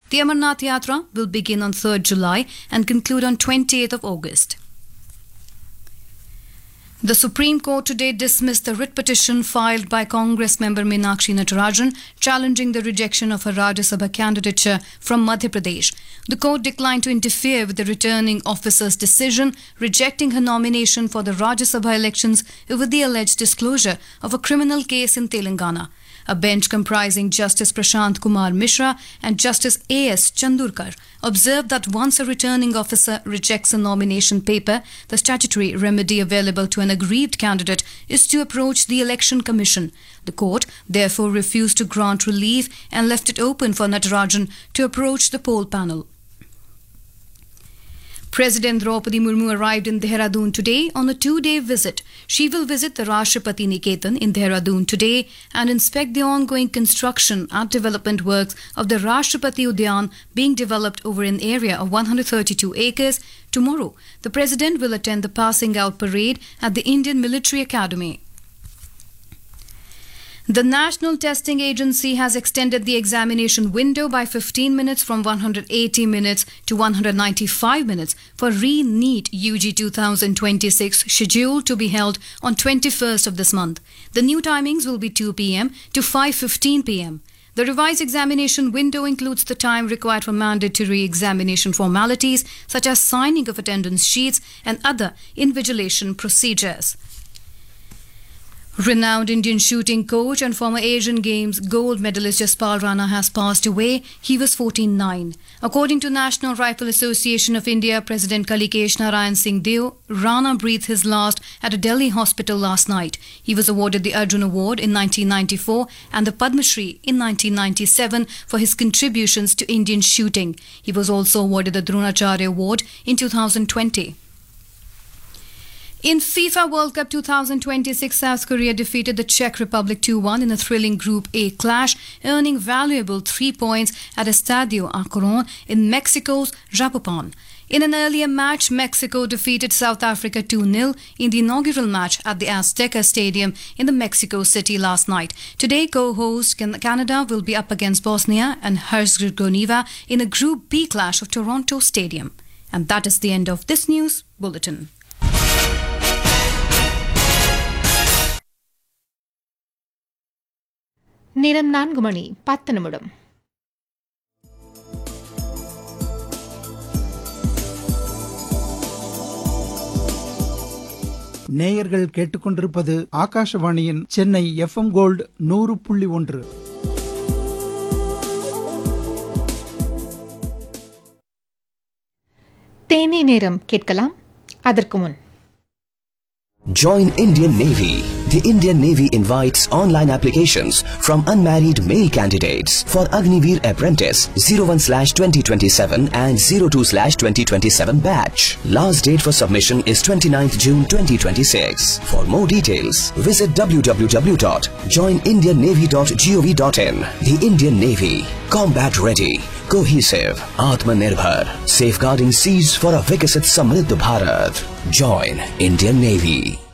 The Amarnath Yatra will begin on 3rd July and conclude on 28th of August. The Supreme Court today dismissed the writ petition filed by Congress member Meenakshi Natarajan challenging the rejection of her Rajya Sabha candidature from Madhya Pradesh. The court declined to interfere with the returning officer's decision, rejecting her nomination for the Rajya Sabha elections over the alleged disclosure of a criminal case in Telangana. A bench comprising Justice Prashant Kumar Mishra and Justice A.S. Chandurkar observed that once a returning officer rejects a nomination paper, the statutory remedy available to an aggrieved candidate is to approach the Election Commission. The court therefore refused to grant relief and left it open for Natarajan to approach the poll panel. President Draupadi Murmu arrived in Dehradun today on a 2-day visit. She will visit the Rashtrapati Niketan in Dehradun today and inspect the ongoing construction and development works of the Rashtrapati Udyan being developed over an area of 132 acres. Tomorrow, the President will attend the passing out parade at the Indian Military Academy. The National Testing Agency has extended the examination window by 15 minutes from 180 minutes to 195 minutes for Re-NEET UG 2026 scheduled to be held on 21st of this month. The new timings will be 2 p.m. to 5:15 p.m. The revised examination window includes the time required for mandatory examination formalities such as signing of attendance sheets and other invigilation procedures. Renowned Indian shooting coach and former Asian Games gold medalist Jaspal Rana has passed away. He was 49. According to National Rifle Association of India President Kalikesh Narayan Singh Deo, Rana breathed his last at a Delhi hospital last night. He was awarded the Arjun Award in 1994 and the Padma Shri in 1997 for his contributions to Indian shooting. He was also awarded the Dronacharya Award in 2020. In FIFA World Cup 2026, South Korea defeated the Czech Republic 2-1 in a thrilling Group A clash, earning valuable 3 points at Estadio Akron in Mexico's Zapopan. In an earlier match, Mexico defeated South Africa 2-0 in the inaugural match at the Azteca Stadium in the Mexico City last night. Today, co-host Canada will be up against Bosnia and Herzegovina in a Group B clash of Toronto Stadium. And that is the end of this news bulletin. நேரம் 4 மணி 10 நிமிடம். நேயர்கள் கேட்டுக்கொண்டிருப்பது ஆகாஷவாணியின் Chennai FM gold 100.1. Theni நேரம் கேட்கலாம். அதற்கு முன் Join Indian Navy. The Indian Navy invites online applications from unmarried male candidates for Agniveer Apprentice 01/2027 and 02/2027 batch. Last date for submission is 29th June 2026. For more details, visit www.joinindiannavy.gov.in. The Indian Navy. Combat ready. Cohesive. Atmanirbhar. Safeguarding seas for a Vikasit Samriddh Bharat. Join Indian Navy.